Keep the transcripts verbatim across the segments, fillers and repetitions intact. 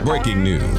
Breaking news.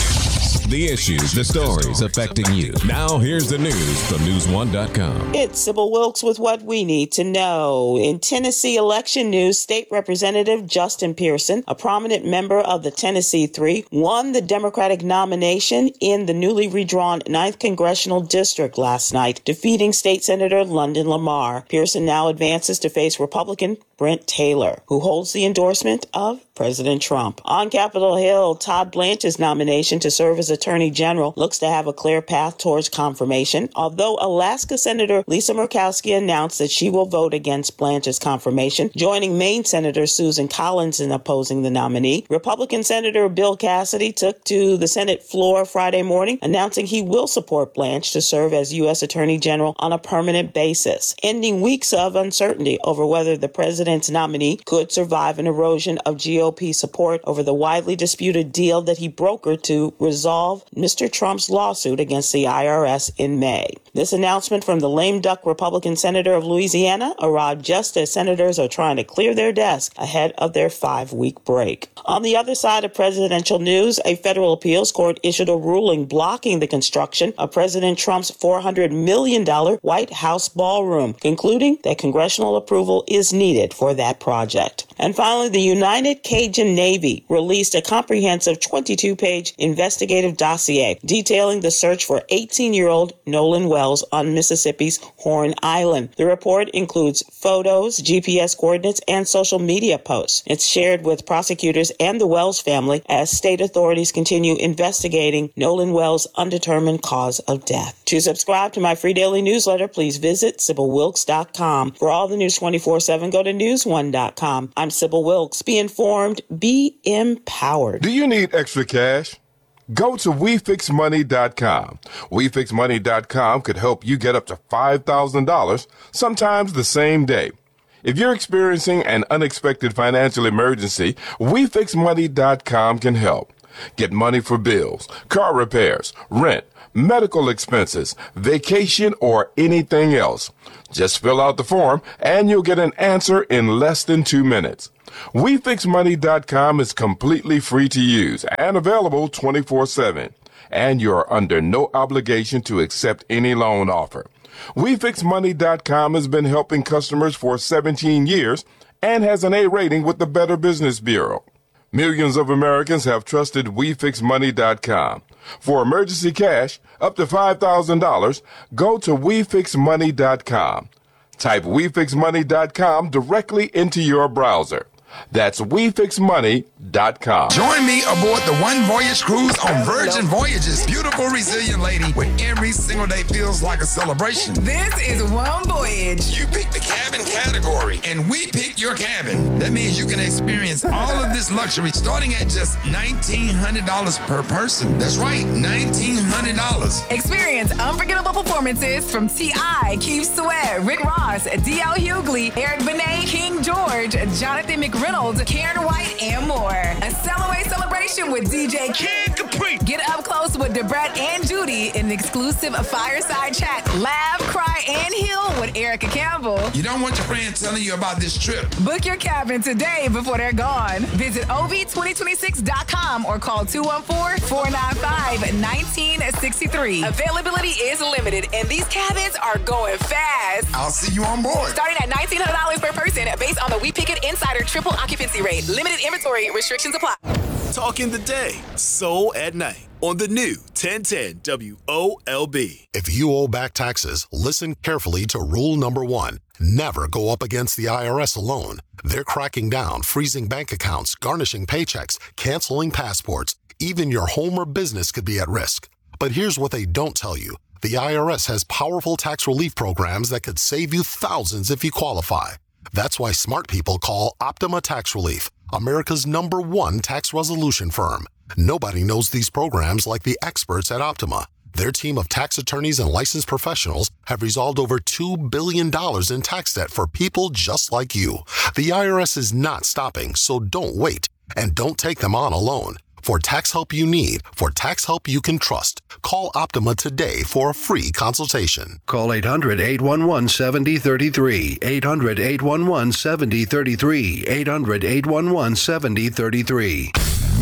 The issues, the stories affecting you. Now, here's the news from news one dot com. It's Sybil Wilkes with what we need to know. In Tennessee election news, State Representative Justin Pearson, a prominent member of the Tennessee Three, won the Democratic nomination in the newly redrawn ninth Congressional District last night, defeating State Senator London Lamar. Pearson now advances to face Republican Brent Taylor, who holds the endorsement of President Trump. On Capitol Hill, Todd Blanche's nomination to serve as Attorney General looks to have a clear path towards confirmation, although Alaska Senator Lisa Murkowski announced that she will vote against Blanche's confirmation, joining Maine Senator Susan Collins in opposing the nominee. Republican Senator Bill Cassidy took to the Senate floor Friday morning, announcing he will support Blanche to serve as U S Attorney General on a permanent basis, ending weeks of uncertainty over whether the president's nominee could survive an erosion of G O P support over the widely disputed deal that he brokered to resolve Mister Trump's lawsuit against the I R S in May. This announcement from the lame duck Republican senator of Louisiana arrived just as senators are trying to clear their desk ahead of their five-week break. On the other side of presidential news, a federal appeals court issued a ruling blocking the construction of President Trump's four hundred million dollars White House ballroom, concluding that congressional approval is needed for that project. And finally, the United Cajun Navy released a comprehensive twenty-two page investigative dossier detailing the search for eighteen-year-old Nolan Wells on Mississippi's Horn Island. The report includes photos, G P S coordinates, and social media posts. It's shared with prosecutors and the Wells family as state authorities continue investigating Nolan Wells' undetermined cause of death. To subscribe to my free daily newsletter, please visit Sybil Wilkes dot com. For all the news twenty-four seven, go to news one dot com. I'm Sybil Wilkes. Be informed, be empowered. Do you need extra cash? Go to we fix money dot com. we fix money dot com could help you get up to five thousand dollars, sometimes the same day. If you're experiencing an unexpected financial emergency, we fix money dot com can help. Get money for bills, car repairs, rent, medical expenses, vacation, or anything else. Just fill out the form and you'll get an answer in less than two minutes. we fix money dot com is completely free to use and available twenty-four seven. And you're under no obligation to accept any loan offer. we fix money dot com has been helping customers for seventeen years and has an A rating with the Better Business Bureau. Millions of Americans have trusted we fix money dot com. For emergency cash, up to five thousand dollars, go to we fix money dot com. Type we fix money dot com directly into your browser. That's we fix money dot com. Join me aboard the One Voyage cruise on Virgin Voyages. Beautiful, resilient lady, where every single day feels like a celebration. This is One Voyage. You pick the cabin category, and we pick your cabin. That means you can experience all of this luxury starting at just nineteen hundred dollars per person. That's right, nineteen hundred dollars. Experience unforgettable performances from T I, Keith Sweat, Rick Ross, D L Hughley, Eric Benet, King George, Jonathan McReynolds, Karen White, and more. A Cellaway celebration with D J Kid Capri. Get up close with Debrett and Judy in an exclusive fireside chat. Laugh, cry, and heal with Erica Campbell. You don't want your friends telling you about this trip. Book your cabin today before they're gone. Visit O V twenty twenty-six dot com or call two one four, four nine five, one nine six three. Availability is limited, and these cabins are going fast. I'll see you on board. Starting at nineteen hundred dollars per person based on the We Pick It Insider Triple Occupancy Rate. Limited inventory restrictions apply. Talk in the day, soul at night on the new ten ten W O L B. If you owe back taxes, listen carefully to rule number one. Never go up against the I R S alone. They're cracking down, freezing bank accounts, garnishing paychecks, canceling passports. Even your home or business could be at risk. But here's what they don't tell you. The I R S has powerful tax relief programs that could save you thousands if you qualify. That's why smart people call Optima Tax Relief, America's number one tax resolution firm. Nobody knows these programs like the experts at Optima. Their team of tax attorneys and licensed professionals have resolved over two billion dollars in tax debt for people just like you. The I R S is not stopping, so don't wait. And don't take them on alone. For tax help you need, for tax help you can trust, call Optima today for a free consultation. Call eight hundred, eight one one, seven zero three three, eight hundred, eight one one, seven zero three three, eight hundred, eight one one, seven zero three three.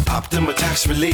Optima Tax Relief.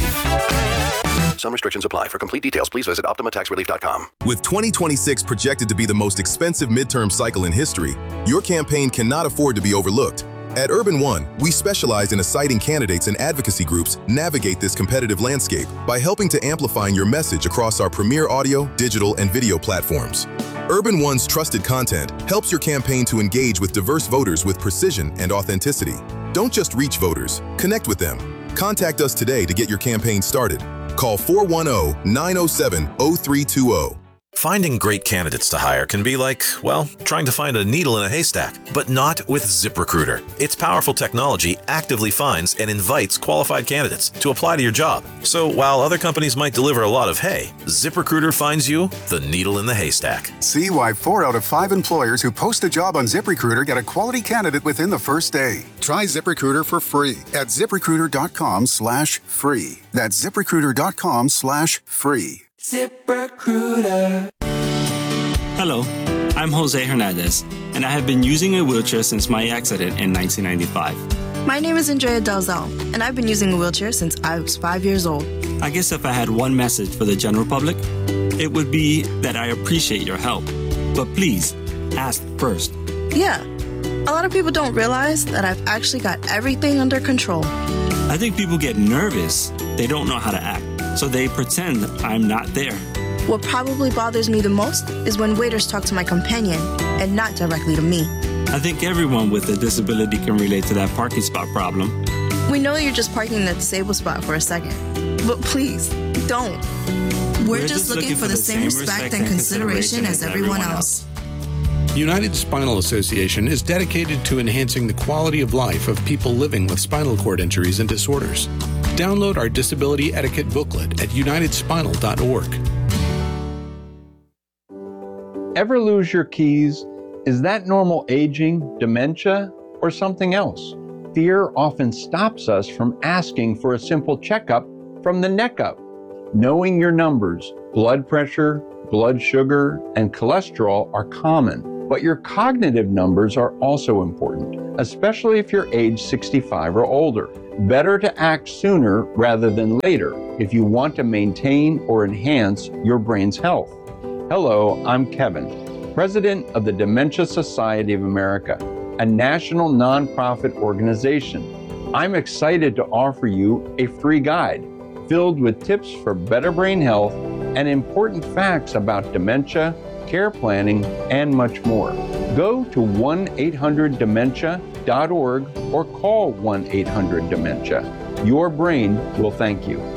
Some restrictions apply. For complete details, please visit Optima Tax Relief dot com. With twenty twenty-six projected to be the most expensive midterm cycle in history, your campaign cannot afford to be overlooked. At Urban One, we specialize in assigning candidates and advocacy groups navigate this competitive landscape by helping to amplify your message across our premier audio, digital, and video platforms. Urban One's trusted content helps your campaign to engage with diverse voters with precision and authenticity. Don't just reach voters, connect with them. Contact us today to get your campaign started. Call four one zero, nine zero seven, zero three two zero. Finding great candidates to hire can be like, well, trying to find a needle in a haystack, but not with ZipRecruiter. Its powerful technology actively finds and invites qualified candidates to apply to your job. So while other companies might deliver a lot of hay, ZipRecruiter finds you the needle in the haystack. See why four out of five employers who post a job on ZipRecruiter get a quality candidate within the first day. Try ZipRecruiter for free at ZipRecruiter.com slash free. That's ZipRecruiter.com slash free. ZipRecruiter. Hello, I'm Jose Hernandez, and I have been using a wheelchair since my accident in nineteen ninety-five. My name is Andrea Dalzell, and I've been using a wheelchair since I was five years old. I guess if I had one message for the general public, it would be that I appreciate your help. But please, ask first. Yeah, a lot of people don't realize that I've actually got everything under control. I think people get nervous. They don't know how to act, so they pretend I'm not there. What probably bothers me the most is when waiters talk to my companion and not directly to me. I think everyone with a disability can relate to that parking spot problem. We know you're just parking in the disabled spot for a second, but please, don't. We're, We're just, just looking, looking for the same respect and consideration as everyone else. United Spinal Association is dedicated to enhancing the quality of life of people living with spinal cord injuries and disorders. Download our disability etiquette booklet at united spinal dot org. Ever lose your keys? Is that normal aging, dementia, or something else? Fear often stops us from asking for a simple checkup from the neck up. Knowing your numbers, blood pressure, blood sugar, and cholesterol are common, but your cognitive numbers are also important, especially if you're age sixty-five or older. Better to act sooner rather than later if you want to maintain or enhance your brain's health. Hello, I'm Kevin, President of the Dementia Society of America, a national nonprofit organization. I'm excited to offer you a free guide filled with tips for better brain health and important facts about dementia, care planning, and much more. Go to one eight hundred dementia dot org or call one eight hundred dementia. Your brain will thank you.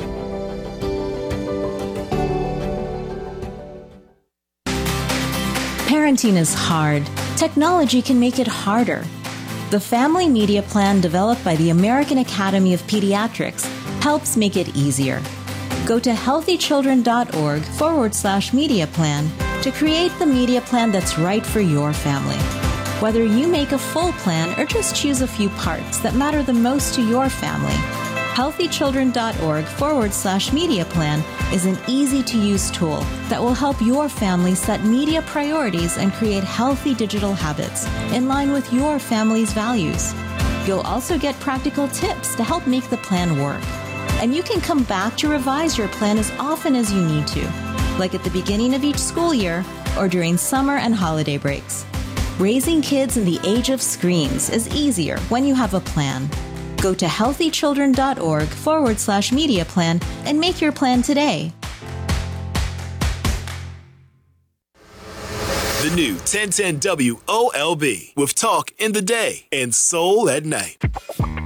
Parenting is hard. Technology can make it harder. The Family Media Plan developed by the American Academy of Pediatrics helps make it easier. Go to healthychildren.org forward slash media plan to create the media plan that's right for your family. Whether you make a full plan or just choose a few parts that matter the most to your family, healthychildren.org forward slash media plan is an easy-to-use tool that will help your family set media priorities and create healthy digital habits in line with your family's values. You'll also get practical tips to help make the plan work. And you can come back to revise your plan as often as you need to, like at the beginning of each school year or during summer and holiday breaks. Raising kids in the age of screens is easier when you have a plan. Go to healthychildren.org forward slash media plan and make your plan today. The new ten ten W O L B with talk in the day and soul at night.